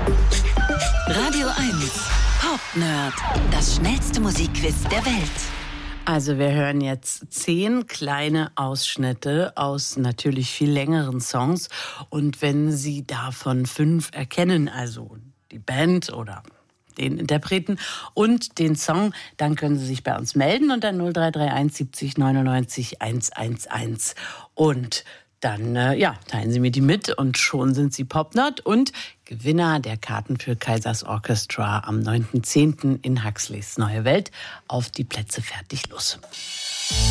Radio 1, Pop Nerd, das schnellste Musikquiz der Welt. Also wir hören jetzt 10 kleine Ausschnitte aus natürlich viel längeren Songs. Und wenn Sie davon 5 erkennen, also die Band oder den Interpreten und den Song, dann können Sie sich bei uns melden unter 0331 70 99 111. Und dann teilen Sie mir die mit und schon sind Sie Popnerd und Gewinner der Karten für Kaisers Orchestra am 9.10. in Huxleys Neue Welt. Auf die Plätze, fertig, los.